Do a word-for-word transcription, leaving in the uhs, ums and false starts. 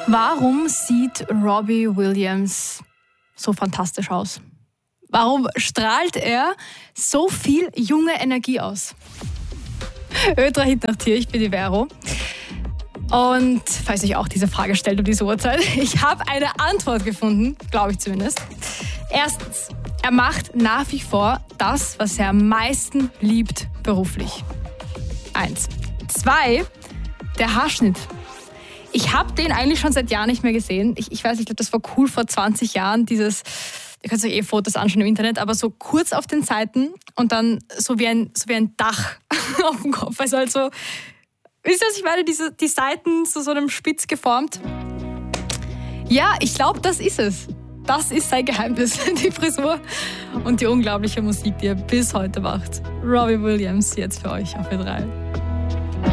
Warum sieht Robbie Williams so fantastisch aus? Warum strahlt er so viel junge Energie aus? Ö drei Hit Nacht hier, ich bin die Vero. Und falls ich auch diese Frage stellt um diese Uhrzeit, ich habe eine Antwort gefunden, glaube ich zumindest. Erstens, er macht nach wie vor das, was er am meisten liebt beruflich. Eins. Zwei, der Haarschnitt. Ich habe den eigentlich schon seit Jahren nicht mehr gesehen. Ich, ich weiß nicht, ich glaube, das war cool vor zwanzig Jahren, dieses, ihr könnt euch eh Fotos anschauen im Internet, aber so kurz auf den Seiten und dann so wie ein, so wie ein Dach auf dem Kopf. Also halt so, wisst ihr, was ich meine? Diese, die Seiten zu so einem Spitz geformt. Ja, ich glaube, das ist es. Das ist sein Geheimnis, die Frisur und die unglaubliche Musik, die er bis heute macht. Robbie Williams jetzt für euch auf Ö drei.